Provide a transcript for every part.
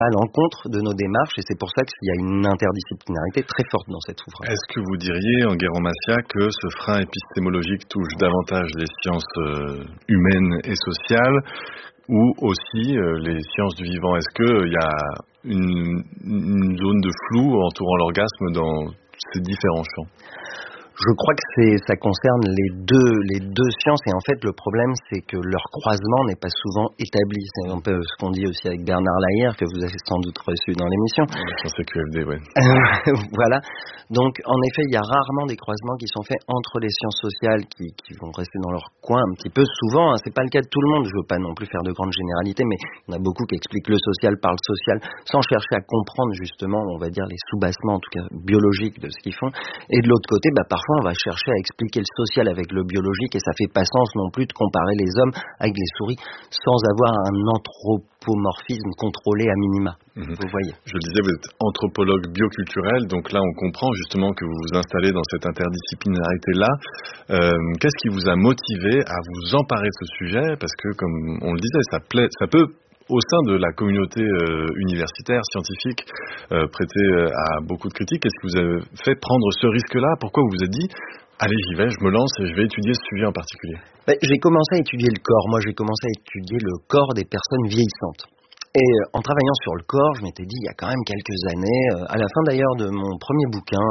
à l'encontre de nos démarches et c'est pour ça qu'il y a une interdisciplinarité très forte dans cet ouvrage. Est-ce que vous diriez, Enguerrand Macias, que ce frein épistémologique touche davantage les sciences humaines et sociales ou aussi les sciences du vivant? Est-ce qu'il y a une zone de flou entourant l'orgasme dans ces différents champs? Je crois que ça concerne les deux sciences et en fait le problème c'est que leur croisement n'est pas souvent établi. C'est un peu ce qu'on dit aussi avec Bernard Lahire que vous avez sans doute reçu dans l'émission. C'est QFD, ouais. Voilà. Donc en effet il y a rarement des croisements qui sont faits entre les sciences sociales qui vont rester dans leur coin un petit peu souvent. C'est pas le cas de tout le monde. Je veux pas non plus faire de grandes généralités, mais il y en a beaucoup qui expliquent le social par le social sans chercher à comprendre justement, on va dire les soubassements en tout cas biologiques de ce qu'ils font. Et de l'autre côté, parfois on va chercher à expliquer le social avec le biologique et ça fait pas sens non plus de comparer les hommes avec les souris sans avoir un anthropomorphisme contrôlé à minima. Vous voyez. Je le disais, vous êtes anthropologue bioculturel, donc là on comprend justement que vous vous installez dans cette interdisciplinarité-là. Qu'est-ce qui vous a motivé à vous emparer de ce sujet? Parce que comme on le disait, ça peut au sein de la communauté universitaire, scientifique, prêter à beaucoup de critiques. Qu'est-ce qui vous a fait prendre ce risque-là? Pourquoi vous vous êtes dit, allez, j'y vais, je me lance et je vais étudier ce sujet en particulier? J'ai commencé à étudier le corps. Moi, j'ai commencé à étudier le corps des personnes vieillissantes. Et en travaillant sur le corps, je m'étais dit, il y a quand même quelques années, à la fin d'ailleurs de mon premier bouquin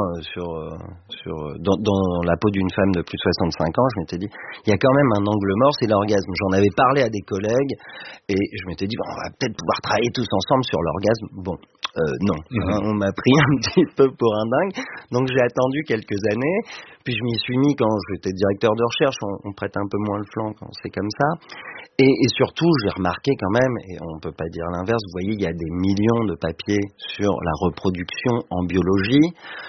dans la peau d'une femme de plus de 65 ans, je m'étais dit, il y a quand même un angle mort, c'est l'orgasme. J'en avais parlé à des collègues et je m'étais dit, on va peut-être pouvoir travailler tous ensemble sur l'orgasme. Bon, non, on m'a pris un petit peu pour un dingue. Donc j'ai attendu quelques années, puis je m'y suis mis quand j'étais directeur de recherche, on prête un peu moins le flanc quand c'est comme ça. Et surtout, j'ai remarqué quand même, et on ne peut pas dire l'inverse, vous voyez, il y a des millions de papiers sur la reproduction en biologie,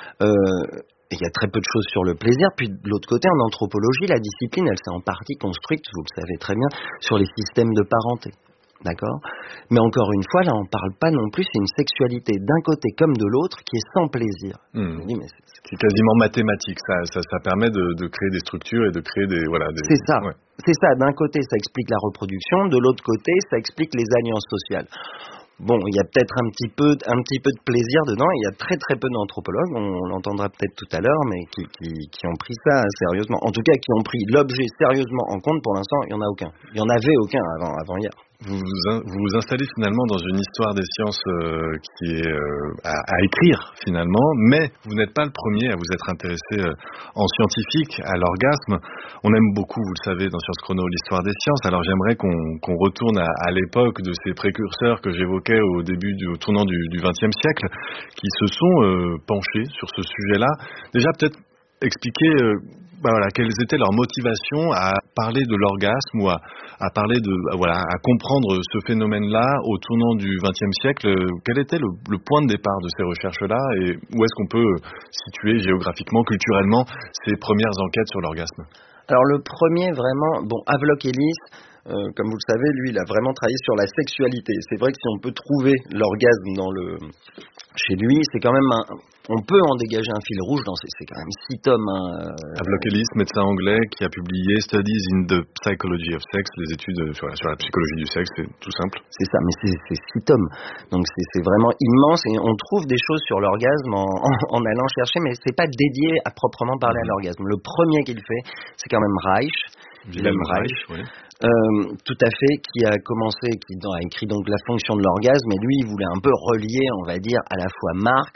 il y a très peu de choses sur le plaisir. Puis de l'autre côté, en anthropologie, la discipline, elle s'est en partie construite, vous le savez très bien, sur les systèmes de parenté. D'accord? Mais encore une fois, là, on ne parle pas non plus, c'est une sexualité d'un côté comme de l'autre qui est sans plaisir. Je dis, mais c'est quasiment mathématique, ça permet de créer des structures et de créer des... C'est ça, ouais. C'est ça, d'un côté ça explique la reproduction, de l'autre côté ça explique les alliances sociales. Bon, il y a peut-être un petit peu de plaisir dedans, il y a très très peu d'anthropologues, on l'entendra peut-être tout à l'heure, mais qui ont pris ça sérieusement. En tout cas, qui ont pris l'objet sérieusement en compte, pour l'instant, il n'y en a aucun. Il n'y en avait aucun avant hier. Vous vous installez finalement dans une histoire des sciences qui est à écrire finalement, mais vous n'êtes pas le premier à vous être intéressé en scientifique à l'orgasme. On aime beaucoup, vous le savez, dans Sciences Chrono, l'histoire des sciences. Alors j'aimerais qu'on retourne à l'époque de ces précurseurs que j'évoquais au tournant du XXe siècle, qui se sont penchés sur ce sujet-là. Déjà peut-être expliquer quelles étaient leurs motivations à parler de l'orgasme ou à parler à comprendre ce phénomène-là au tournant du XXe siècle. Quel était le point de départ de ces recherches-là et où est-ce qu'on peut situer géographiquement, culturellement ces premières enquêtes sur l'orgasme? Alors le premier vraiment, Havelock Ellis, comme vous le savez, lui, il a vraiment travaillé sur la sexualité. C'est vrai que si on peut trouver l'orgasme chez lui, c'est quand même on peut en dégager un fil rouge c'est quand même 6 tomes. Havelock Ellis, médecin anglais, qui a publié Studies in the Psychology of Sex, les études sur la psychologie du sexe, c'est tout simple. C'est ça, mais c'est 6 tomes. Donc c'est vraiment immense et on trouve des choses sur l'orgasme en allant chercher, mais c'est pas dédié à proprement parler à l'orgasme. Le premier qu'il fait, c'est quand même Reich. Wilhelm Reich, oui. Tout à fait, qui a écrit donc La fonction de l'orgasme, et lui il voulait un peu relier, on va dire, à la fois Marx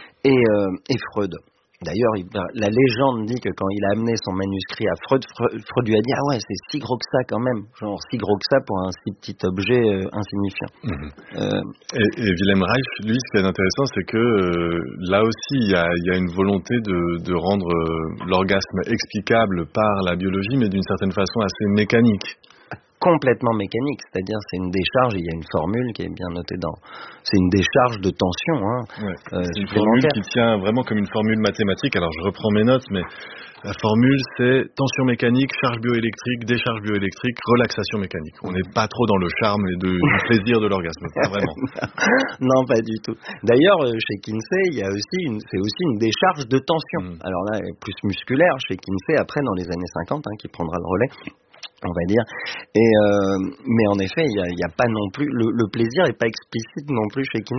et Freud. D'ailleurs, la légende dit que quand il a amené son manuscrit à Freud, Freud lui a dit « Ah ouais, c'est si gros que ça quand même, genre si gros que ça pour un si petit objet insignifiant. » Et Wilhelm Reich, lui, ce qui est intéressant, c'est que là aussi, il y a une volonté de rendre l'orgasme explicable par la biologie, mais d'une certaine façon assez mécanique. Complètement mécanique, c'est-à-dire c'est une décharge, il y a une formule qui est bien notée c'est une décharge de tension. C'est une formule qui tient vraiment comme une formule mathématique. Alors je reprends mes notes, mais la formule c'est tension mécanique, charge bioélectrique, décharge bioélectrique, relaxation mécanique. On n'est pas trop dans le charme et du plaisir de l'orgasme, pas vraiment. Non, pas du tout. D'ailleurs, chez Kinsey, c'est aussi une décharge de tension. Alors là, plus musculaire chez Kinsey, après dans les années 50, qui prendra le relais, on va dire. Mais en effet, il y a pas non plus le plaisir est pas explicite non plus chez Kinsey.